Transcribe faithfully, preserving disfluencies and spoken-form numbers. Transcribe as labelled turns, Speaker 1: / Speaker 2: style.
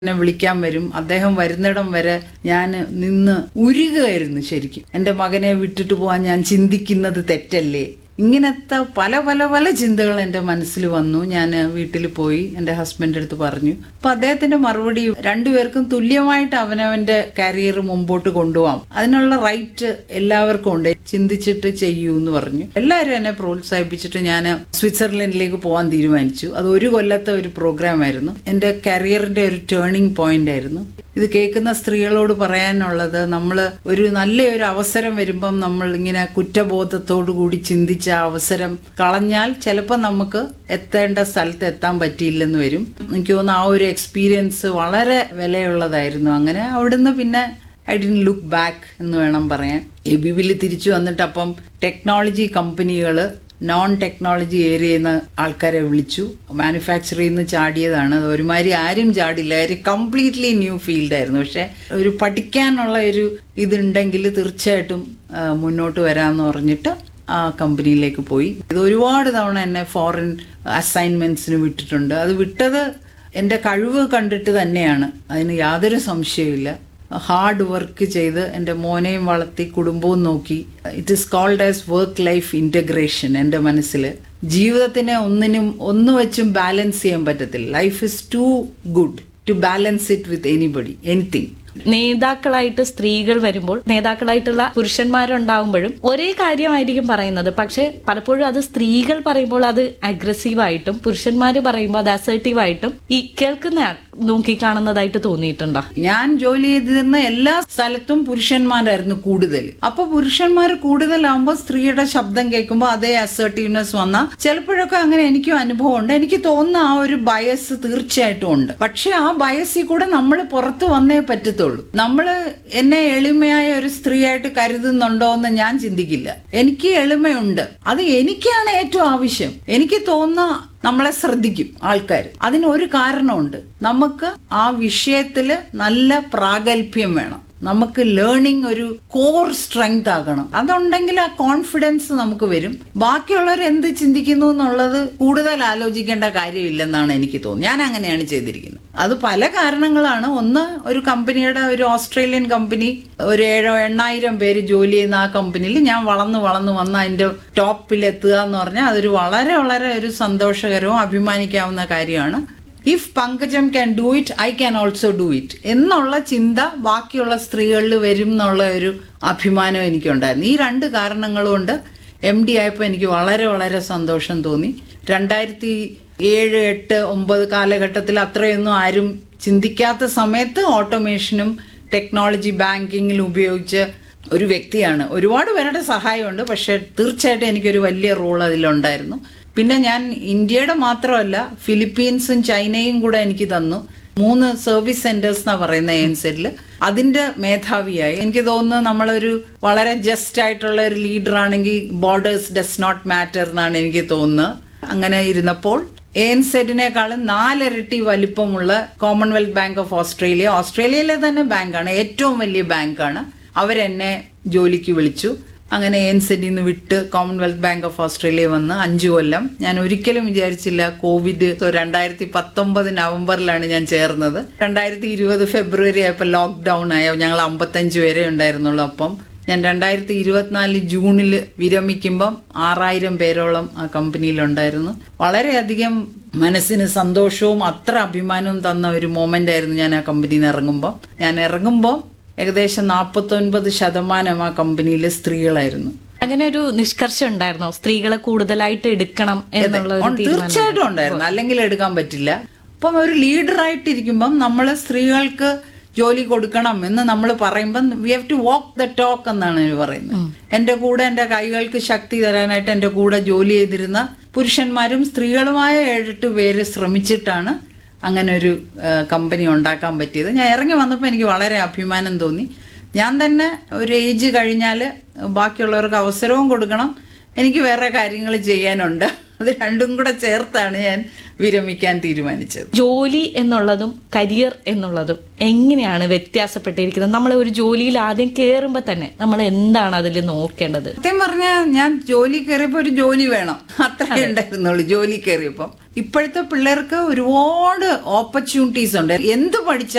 Speaker 1: എന്നെ വിളിക്കാൻ വരും. അദ്ദേഹം വരുന്നിടം വരെ ഞാൻ നിന്ന് ഉരുകുകയായിരുന്നു ശരിക്കും. എൻ്റെ മകനെ വിട്ടിട്ട് പോകാൻ ഞാൻ ചിന്തിക്കുന്നത് തെറ്റല്ലേ, ഇങ്ങനത്തെ പല പല പല ചിന്തകൾ എൻ്റെ മനസ്സിൽ വന്നു. ഞാൻ വീട്ടിൽ പോയി എൻ്റെ ഹസ്ബൻഡിൻ്റെ അടുത്ത് പറഞ്ഞു. അപ്പൊ അദ്ദേഹത്തിന്റെ മറുപടി, രണ്ടുപേർക്കും തുല്യമായിട്ട് അവനവന്റെ കരിയർ മുമ്പോട്ട് കൊണ്ടുപോകാം, അതിനുള്ള റൈറ്റ് എല്ലാവർക്കും ഉണ്ട്, ചിന്തിച്ചിട്ട് ചെയ്യൂ എന്ന് പറഞ്ഞു. എല്ലാവരും എന്നെ പ്രോത്സാഹിപ്പിച്ചിട്ട് ഞാൻ സ്വിറ്റ്സർലൻഡിലേക്ക് പോകാൻ തീരുമാനിച്ചു. അത് ഒരു കൊല്ലത്തെ ഒരു പ്രോഗ്രാം ആയിരുന്നു. എൻ്റെ കരിയറിന്റെ ഒരു ടേണിംഗ് പോയിന്റ് ആയിരുന്നു. ഇത് കേൾക്കുന്ന സ്ത്രീകളോട് പറയാനുള്ളത്, നമ്മൾ ഒരു നല്ലൊരു അവസരം വരുമ്പം നമ്മൾ ഇങ്ങനെ കുറ്റബോധത്തോടു കൂടി ചിന്തിച്ച അവസരം കളഞ്ഞാൽ ചിലപ്പോൾ നമുക്ക് എത്തേണ്ട സ്ഥലത്ത് എത്താൻ പറ്റിയില്ലെന്ന് വരും. എനിക്ക് തോന്നുന്നു ആ ഒരു എക്സ്പീരിയൻസ് വളരെ വിലയുള്ളതായിരുന്നു. അങ്ങനെ അവിടുന്ന് പിന്നെ ഐ ഡിഡ്ന്റ് ലുക്ക് ബാക്ക് എന്ന് വേണം പറയാൻ. എ ബി ബിയിൽ തിരിച്ചു വന്നിട്ട് അപ്പം ടെക്നോളജി കമ്പനികൾ നോൺ ടെക്നോളജി ഏരിയയിൽ നിന്ന് ആൾക്കാരെ വിളിച്ചു. മാനുഫാക്ചറിൽ നിന്ന് ചാടിയതാണ്. അത് ഒരുമാതിരി ആരും ചാടില്ല, ഒരു കംപ്ലീറ്റ്ലി ന്യൂ ഫീൽഡായിരുന്നു. പക്ഷെ ഒരു പഠിക്കാനുള്ള ഒരു ഇതുണ്ടെങ്കിൽ തീർച്ചയായിട്ടും മുന്നോട്ട് വരാമെന്ന് പറഞ്ഞിട്ട് ആ കമ്പനിയിലേക്ക് പോയി. ഇത് ഒരുപാട് തവണ എന്നെ ഫോറിൻ അസൈൻമെന്റ്സിന് വിട്ടിട്ടുണ്ട്. അത് വിട്ടത് എൻ്റെ കഴിവ് കണ്ടിട്ട് തന്നെയാണ്, അതിന് യാതൊരു സംശയമില്ല. ഹാർഡ് വർക്ക് ചെയ്ത് എൻ്റെ മോനെയും വളർത്തി കുടുംബവും നോക്കി. It is called as work life integration. എൻ്റെ മനസ്സിൽ ജീവിതത്തിനെ ഒന്നിനും ഒന്ന് വെച്ചും ബാലൻസ് ചെയ്യാൻ പറ്റത്തില്ല. Life is to good to balance it with anybody anything.
Speaker 2: നേതാക്കളായിട്ട് സ്ത്രീകൾ വരുമ്പോൾ, നേതാക്കളായിട്ടുള്ള പുരുഷന്മാരുണ്ടാവുമ്പോഴും ഒരേ കാര്യമായിരിക്കും പറയുന്നത്. പക്ഷെ പലപ്പോഴും അത് സ്ത്രീകൾ പറയുമ്പോൾ അത് അഗ്രസീവായിട്ടും പുരുഷന്മാര് പറയുമ്പോൾ അത് അസേർട്ടീവായിട്ടും ഈ കേൾക്കുന്ന നോക്കി കാണുന്നതായിട്ട് തോന്നിയിട്ടുണ്ടോ?
Speaker 1: ഞാൻ ജോലി ചെയ്തിരുന്ന എല്ലാ സ്ഥലത്തും പുരുഷന്മാരായിരുന്നു കൂടുതൽ. അപ്പൊ പുരുഷന്മാർ കൂടുതലാകുമ്പോൾ സ്ത്രീയുടെ ശബ്ദം കേൾക്കുമ്പോൾ അതേ അസേർട്ടീവ്നെസ് വന്നാൽ ചിലപ്പോഴൊക്കെ അങ്ങനെ എനിക്കും അനുഭവം ഉണ്ട്. എനിക്ക് തോന്നുന്ന ആ ഒരു ബയസ് തീർച്ചയായിട്ടും ഉണ്ട്. പക്ഷെ ആ ബയസിൽ കൂടെ നമ്മൾ പുറത്ത് വന്നേ പറ്റത്തുള്ളൂ. നമ്മള് എന്നെ എളിമയായ ഒരു സ്ത്രീയായിട്ട് കരുതുന്നുണ്ടോ എന്ന് ഞാൻ ചിന്തിക്കില്ല. എനിക്ക് എളിമയുണ്ട്, അത് എനിക്കാണ് ഏറ്റവും ആവശ്യം. എനിക്ക് തോന്നുന്ന നമ്മളെ ശ്രദ്ധിക്കും ആൾക്കാർ. അതിനൊരു കാരണമുണ്ട്, നമുക്ക് ആ വിഷയത്തില് നല്ല പ്രാഗൽഭ്യം വേണം. നമുക്ക് ലേണിംഗ് ഒരു കോർ സ്ട്രെങ്ത് ആകണം. അതുണ്ടെങ്കിൽ ആ കോൺഫിഡൻസ് നമുക്ക് വരും. ബാക്കിയുള്ളവർ എന്ത് ചിന്തിക്കുന്നു എന്നുള്ളത് കൂടുതൽ ആലോചിക്കേണ്ട കാര്യമില്ലെന്നാണ് എനിക്ക് തോന്നുന്നത്. ഞാൻ അങ്ങനെയാണ് ചെയ്തിരിക്കുന്നത്. അത് പല കാരണങ്ങളാണ്. ഒന്ന്, ഒരു കമ്പനിയുടെ, ഒരു ഓസ്ട്രേലിയൻ കമ്പനി, ഒരു ഏഴോ എണ്ണായിരം പേര് ജോലി ചെയ്യുന്ന ആ കമ്പനിയിൽ ഞാൻ വളർന്ന് വളർന്ന് വന്ന് അതിന്റെ ടോപ്പിൽ എത്തുക എന്ന് പറഞ്ഞാൽ അതൊരു വളരെ വളരെ ഒരു സന്തോഷകരവും അഭിമാനിക്കാവുന്ന കാര്യമാണ്. If Pankajam can do it, I can also do it എന്നുള്ള ചിന്ത ബാക്കിയുള്ള സ്ത്രീകളിൽ വരും എന്നുള്ള ഒരു അഭിമാനം എനിക്കുണ്ടായിരുന്നു. ഈ രണ്ട് കാരണങ്ങൾ കൊണ്ട് എം ഡി ആയപ്പോൾ എനിക്ക് വളരെ വളരെ സന്തോഷം തോന്നി. രണ്ടായിരത്തി ഏഴ് എട്ട് ഒമ്പത് കാലഘട്ടത്തിൽ അത്രയൊന്നും ആരും ചിന്തിക്കാത്ത സമയത്ത് ഓട്ടോമേഷനും ടെക്നോളജി ബാങ്കിങ്ങിലും ഉപയോഗിച്ച ഒരു വ്യക്തിയാണ്. ഒരുപാട് പേരുടെ സഹായമുണ്ട്, പക്ഷെ തീർച്ചയായിട്ടും എനിക്കൊരു വലിയ റോൾ അതിലുണ്ടായിരുന്നു. പിന്നെ ഞാൻ ഇന്ത്യയുടെ മാത്രമല്ല, ഫിലിപ്പീൻസും ചൈനയും കൂടെ എനിക്ക് തന്നു. മൂന്ന് സർവീസ് സെന്റേഴ്സ് എന്നാ പറയുന്ന എ എൻ സെഡില് അതിന്റെ മേധാവിയായി. എനിക്ക് തോന്നുന്നു നമ്മളൊരു വളരെ ജസ്റ്റ് ആയിട്ടുള്ള ഒരു ലീഡർ ആണെങ്കിൽ ബോർഡേഴ്സ് ഡസ് നോട്ട് മാറ്റർ എന്നാണ് എനിക്ക് തോന്നുന്നത്. അങ്ങനെ ഇരുന്നപ്പോൾ എ എൻ സെഡിനേക്കാളും നാലിരട്ടി വലിപ്പമുള്ള കോമൺവെൽത്ത് ബാങ്ക് ഓഫ് ഓസ്ട്രേലിയ, ഓസ്ട്രേലിയയിലെ തന്നെ ബാങ്കാണ്, ഏറ്റവും വലിയ ബാങ്കാണ്, അവരെന്നെ ജോലിക്ക് വിളിച്ചു. അങ്ങനെ എൻ സെഡിൽ നിന്ന് വിട്ട് കോമൺവെൽത്ത് ബാങ്ക് ഓഫ് ഓസ്ട്രേലിയ വന്ന് അഞ്ചു കൊല്ലം. ഞാൻ ഒരിക്കലും വിചാരിച്ചില്ല. കോവിഡ് രണ്ടായിരത്തി പത്തൊമ്പത് നവംബറിലാണ് ഞാൻ ചേർന്നത്. രണ്ടായിരത്തി ഇരുപത് ഫെബ്രുവരി ആയപ്പോൾ ലോക്ക്ഡൌൺ ആയ, ഞങ്ങൾ അമ്പത്തഞ്ച് പേരെ ഉണ്ടായിരുന്നുള്ളൂ. അപ്പം ഞാൻ രണ്ടായിരത്തി ഇരുപത്തിനാല് ജൂണിൽ വിരമിക്കുമ്പം ആറായിരം പേരോളം ആ കമ്പനിയിലുണ്ടായിരുന്നു. വളരെയധികം മനസ്സിന് സന്തോഷവും അത്ര അഭിമാനവും തന്ന ഒരു മൊമെന്റ് ആയിരുന്നു ഞാൻ ആ കമ്പനിയിൽ നിന്ന് ഇറങ്ങുമ്പോൾ. ഞാൻ ഇറങ്ങുമ്പോൾ ഏകദേശം നാൽപ്പത്തി ഒൻപത് ശതമാനം ആ കമ്പനിയിലെ സ്ത്രീകളായിരുന്നു.
Speaker 2: അങ്ങനെ ഒരു നിഷ്കർഷം ഉണ്ടായിരുന്നോ, സ്ത്രീകളെ കൂടുതലായിട്ട് എടുക്കണം എന്നുള്ള?
Speaker 1: തീർച്ചയായിട്ടും ഉണ്ടായിരുന്നു, അല്ലെങ്കിൽ എടുക്കാൻ പറ്റില്ല. അപ്പം ഒരു ലീഡറായിട്ടിരിക്കുമ്പം നമ്മൾ സ്ത്രീകൾക്ക് ജോലി കൊടുക്കണം എന്ന് നമ്മൾ പറയുമ്പം we have to walk the talk എന്നാണ് പറയുന്നത്. എന്റെ കൂടെ എന്റെ കൈകൾക്ക് ശക്തി തരാനായിട്ട് എന്റെ കൂടെ ജോലി ചെയ്തിരുന്ന പുരുഷന്മാരും സ്ത്രീകളുമായ ഏഴെട്ട് പേര് ശ്രമിച്ചിട്ടാണ് അങ്ങനെ ഒരു കമ്പനി ഉണ്ടാക്കാൻ പറ്റിയത്. ഞാൻ ഇറങ്ങി വന്നപ്പോൾ എനിക്ക് വളരെ അഭിമാനം തോന്നി. ഞാൻ തന്നെ ഒരു ഏജ് കഴിഞ്ഞാൽ ബാക്കിയുള്ളവർക്ക് അവസരവും കൊടുക്കണം, എനിക്ക് വേറെ കാര്യങ്ങൾ ചെയ്യാനുണ്ട്. അത് രണ്ടും കൂടെ ചേർത്താണ് ഞാൻ വിരമിക്കാൻ തീരുമാനിച്ചത്.
Speaker 2: ജോലി എന്നുള്ളതും കരിയർ എന്നുള്ളതും എങ്ങനെയാണ് വ്യത്യാസപ്പെട്ടിരിക്കുന്നത്? നമ്മൾ ഒരു ജോലിയിൽ ആദ്യം കയറുമ്പോൾ തന്നെ നമ്മൾ എന്താണ് അതിൽ നോക്കേണ്ടത്?
Speaker 1: സത്യം പറഞ്ഞാൽ ഞാൻ ജോലി കയറിയപ്പോൾ ഒരു ജോലി വേണം, അത്രേ ഉണ്ടായിരുന്നുള്ളൂ. ജോലി കയറിയപ്പോൾ ഇപ്പോഴത്തെ പിള്ളേർക്ക് ഒരുപാട് ഓപ്പർച്യൂണിറ്റീസ് ഉണ്ട്. എന്ത് പഠിച്ചാൽ